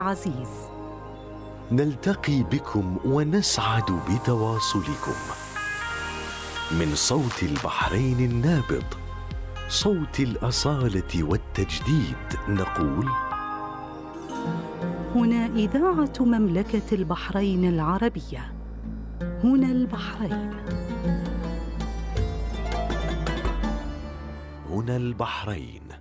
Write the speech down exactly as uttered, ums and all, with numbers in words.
عزيز. نلتقي بكم ونسعد بتواصلكم من صوت البحرين النابض، صوت الأصالة والتجديد، نقول: هنا إذاعة مملكة البحرين العربية، هنا البحرين. هنا البحرين.